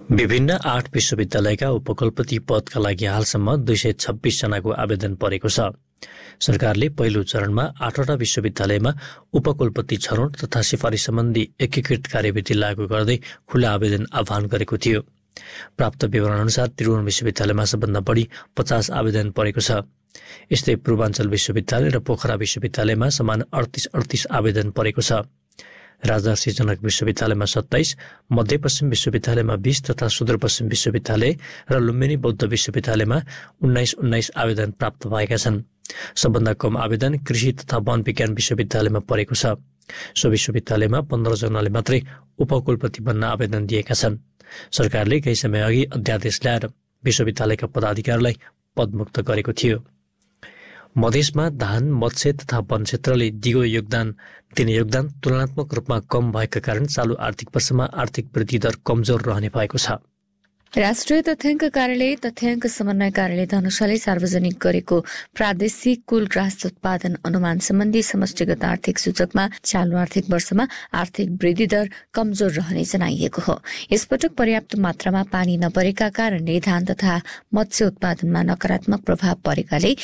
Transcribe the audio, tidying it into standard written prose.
विभिन्न 8 विश्वविद्यालयका उपकुलपति पदका लागि हालसम्म 226 जनाको आवेदन परेको छ। सरकारले पहिलो चरणमा 8वटा विश्वविद्यालयमा उपकुलपति छनौट तथा सिफारिस सम्बन्धी एकीकृत कार्यविधि लागू गर्दै खुला आवेदन आह्वान गरेको थियो। प्राप्त विवरण अनुसार त्रिभुवन विश्वविद्यालयमा सबभन्दा बढी 50 आवेदन परेको छ। यस्तै पूर्वाञ्चल विश्वविद्यालय र पोखरा विश्वविद्यालयमा समान 38 आवेदन परेको छ। राजर्षि जनक विश्वविद्यालयमा 27, मध्यपश्चिम विश्वविद्यालयमा 20 तथा सुदूरपश्चिम विश्वविद्यालय र लुम्बिनी बौद्ध विश्वविद्यालयमा 19 आवेदन प्राप्त भएका छन्। सबभन्दा कम आवेदन कृषि तथा वन विज्ञान विश्वविद्यालयमा परेको छ। सो विश्वविद्यालयमा 15 जनाले मात्रै उपकुलपति बन्न आवेदन दिएका छन्। सरकारले केही समय अघि अध्यादेश ल्याएर विश्वविद्यालयका पदाधिकारीलाई पदमुक्त गरेको थियो। मधेसमा धान, मत्स्य तथा वन क्षेत्रले दिगो योगदान तुलनात्मक रूपमा कम भएका कारण चालु आर्थिक वर्षमा आर्थिक वृद्धि दर कमजोर रहने भएको छ। राष्ट्रिय तथ्याङ्क कार्यालय तथ्याङ्क समन्वय कार्यालय धनुषाले सार्वजनिक गरेको प्रादेशिक कुल ग्राहस्थ उत्पादन अनुमान सम्बन्धी समष्टिगत आर्थिक सूचकमा चालु आर्थिक वर्षमा आर्थिक वृद्धि दर कमजोर रहने जनाइएको हो। यसपटक पर्याप्त मात्रामा पानी नपरेका कारणले धान तथा मत्स्य उत्पादनमा नकारात्मक प्रभाव परेकाले